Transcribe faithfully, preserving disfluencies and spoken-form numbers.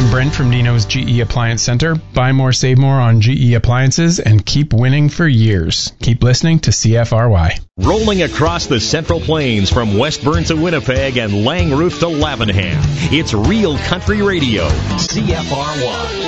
I'm Brent from Nino's G E Appliance Center. Buy more, save more on G E appliances and keep winning for years. Keep listening to C F R Y. Rolling across the Central Plains from Westburn to Winnipeg and Langroof to Lavenham, it's Real Country Radio, C F R Y.